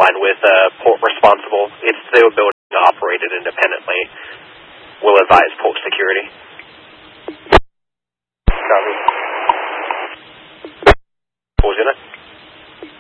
aligned with port responsible. It's their ability to operate it independently. Will advise port security. Copy.